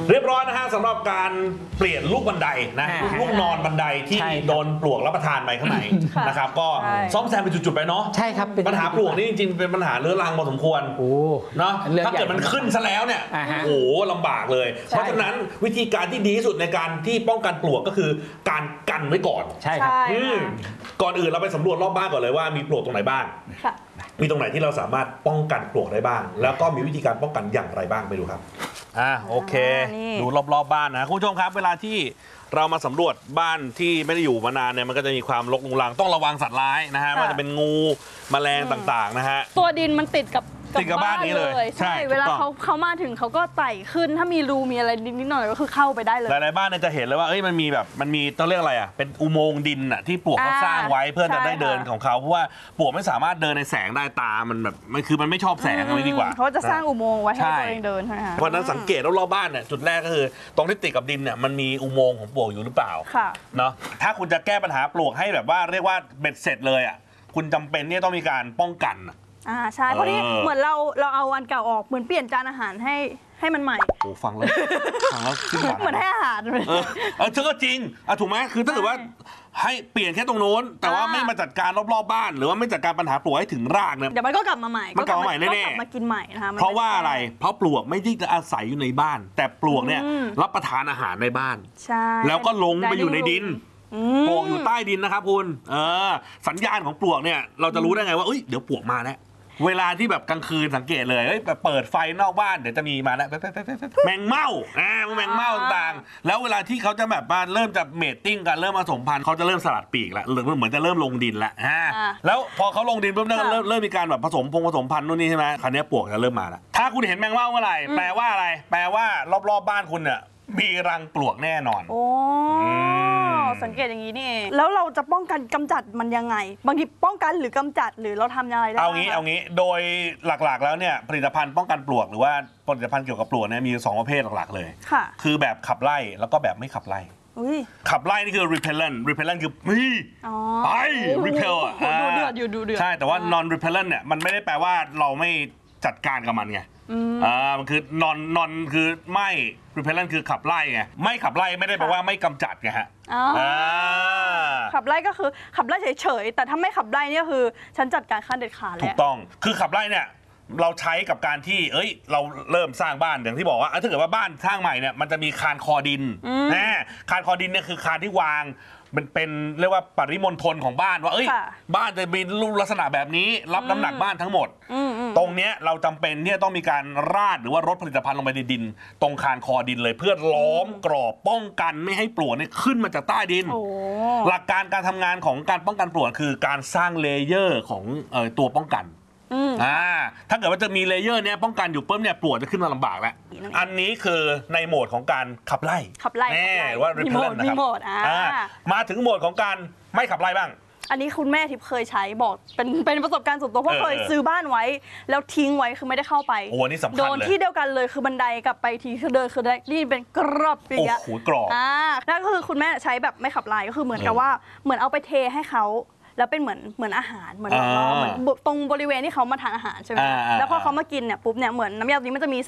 เรียบร้อยนะฮะสำหรับการเปลี่ยนลูกบันไดนะลูกนอนบันไดที่โดนปลวกรับประทานไปข้างในนะครับก็ซ่อมแซมเป็นจุดๆไปเนาะใช่ครับปัญหาปลวกนี่จริงๆเป็นปัญหาเรื้อรังพอสมควรเนาะถ้าเกิดมันขึ้นซะแล้วเนี่ยโอ้โหลำบากเลยเพราะฉะนั้นวิธีการที่ดีที่สุดในการที่ป้องกันปลวกก็คือการกันไว้ก่อนใช่ครับก่อนอื่นเราไปสำรวจรอบบ้านก่อนเลยว่ามีปลวกตรงไหนบ้างมีตรงไหนที่เราสามารถป้องกันปลวกได้บ้างแล้วก็มีวิธีการป้องกันอย่างไรบ้างไปดูครับโอเคดูรอบๆบ้านนะคุณผู้ชมครับเวลาที่เรามาสำรวจบ้านที่ไม่ได้อยู่มานานเนี่ยมันก็จะมีความรกรุงรังต้องระวังสัตว์ร้ายนะฮะว่าจะเป็นงูแมลงต่างๆนะฮะตัวดินมันติดกับบ้านนี้เลยใช่เวลาเขามาถึงเขาก็ไต่ขึ้นถ้ามีรูมีอะไรนิดหน่อยก็คือเข้าไปได้เลยหลายๆบ้านเนี่ยจะเห็นเลยว่ามันมีต้องเรียกอะไรเป็นอุโมงค์ดินที่ปลวกเขาสร้างไว้เพื่อจะได้เดินของเขาเพราะว่าปลวกไม่สามารถเดินในแสงได้ตามันแบบมันไม่ชอบแสงอะไรดีกว่าเขาจะสร้างอุโมงค์ไว้ให้ตัวเองเดินใช่ไหมคะเพราะนั้นสังเกตรอบๆบ้านเนี่ยจุดแรกก็คือตรงที่ติดกับดินเนี่ยมันมีอุโมงค์ของปลวกอยู่หรือเปล่าเนาะถ้าคุณจะแก้ปัญหาปลวกให้แบบว่าเรียกว่าเบ็ดเสร็จเลยคุณจำเป็นเนี่ยต้องมีการป้องกันใช่เพราะนี่เหมือนเราเอาอันเก่าออกเหมือนเปลี่ยนจานอาหารให้มันใหม่โอ้ฟังแล้วขึ้นมาเหมือนให้อาหารก็จริงถูกไหมคือถ้าเกิดว่าให้เปลี่ยนแค่ตรงโน้นแต่ว่าไม่มาจัดการรอบๆบ้านหรือว่าไม่จัดการปัญหาปลวกให้ถึงรากเนี่ยเดี๋ยวมันก็กลับมาใหม่มันกลับมาใหม่แน่ๆมากินใหม่นะคะเพราะว่าอะไรเพราะปลวกไม่ได้จะอาศัยอยู่ในบ้านแต่ปลวกเนี่ยรับประทานอาหารในบ้านใช่แล้วก็ลงไปอยู่ในดินปลวกอยู่ใต้ดินนะครับคุณสัญญาณของปลวกเนี่ยเราจะรู้ได้ไงว่าเดี๋ยวปลวกมาแล้วเวลาที่แบบกลางคืนสังเกตเลยเปิดไฟนอกบ้านเดี๋ยวจะมีมาแล้วแมงเม่าแมงเม่าต่างๆแล้วเวลาที่เขาจะแบบมาเริ่มจะเมทติ้งกันเริ่มผสมพันธุ์เขาจะเริ่มสลัดปีกแล้วหรือเหมือนจะเริ่มลงดินแล้วแล้วพอเขาลงดินปุ๊บเริ่มมีการแบบผสมพันธุ์นู่นนี่ใช่ไหมคราวนี้ปลวกจะเริ่มมาแล้วถ้าคุณเห็นแมงเม่าเมื่อไหร่แปลว่าอะไรแปลว่ารอบๆบ้านคุณเนี่ยมีรังปลวกแน่นอนสังเกตอย่างนี้นี่เองแล้วเราจะป้องกันกำจัดมันยังไงบางทีป้องกันหรือกำจัดหรือเราทำยังไงได้เอางี้โดยหลักๆแล้วเนี่ยผลิตภัณฑ์ป้องกันปลวกหรือว่าผลิตภัณฑ์เกี่ยวกับปลวกเนี่ยมี2ประเภทหลักๆเลยคือแบบขับไล่แล้วก็แบบไม่ขับไล่ขับไล่นี่คือ repellent คือไป repel ดูเดือดใช่แต่ว่า non repellent เนี่ยมันไม่ได้แปลว่าเราไม่จัดการกับมันไงมันคือ non คือไม่ repellent คือขับไล่ไงไม่ขับไล่ไม่ได้แปลว่าไม่กำจัดไงฮะขับไล่ก็คือขับไล่เฉยๆแต่ถ้าไม่ขับไล่เนี่ยคือฉันจัดการขั้นเด็ดขาดแล้วถูกต้องคือขับไล่เนี่ยเราใช้กับการที่เราเริ่มสร้างบ้านอย่างที่บอกว่าถ้าเกิดว่าบ้านสร้างใหม่เนี่ยมันจะมีคานคอดินคานคอดินเนี่ยคือคานที่วางมันเป็นเรียกว่าปริมณฑลของบ้านว่าบ้านจะมีรูปลักษณะแบบนี้รับน้ำหนักบ้านทั้งหมดตรงเนี้ยเราจำเป็นที่จะต้องมีการราดหรือว่ารดผลิตภัณฑ์ลงไปในดินตรงคานคอดินเลยเพื่อล้อมกรอบป้องกันไม่ให้ปลวกเนี่ยขึ้นมาจากใต้ดินหลักการการทำงานของการป้องกันปลวกคือการสร้างเลเยอร์ของตัวป้องกันถ้าเกิดว่าจะมีเลเยอร์เนี้ยป้องกันอยู่ปุ๊บเนี่ยปลวกจะขึ้นมาลำบากแล้วอันนี้คือในโหมดของการขับไล่ว่า repellent นะครับมาถึงโหมดของการไม่ขับไล่บ้างอันนี้คุณแม่ทิพย์เคยใช้บอกเป็นประสบการณ์ส่วนตัวเพราะเคยซื้อบ้านไว้แล้วทิ้งไว้คือไม่ได้เข้าไปนี่สำคัญเลยโดนที่เดียวกันเลยคือบันไดกลับไปทีคือเดินคือได้นี่เป็นกรอบอย่างเงี้ยกรอบนั่นก็คือคุณแม่ใช้แบบไม่ขับไล่ก็คือเหมือนกับว่าเหมือนเอาไปเทให้เขาแล้วเป็นเหมือนอาหารเหมือนตรงบริเวณที่เขามาทานอาหารใช่ไหมแล้วพอเขามากินเนี่ยปุ๊บเนี่ยเหมือนน้ำยาตัวนี้มันจะมี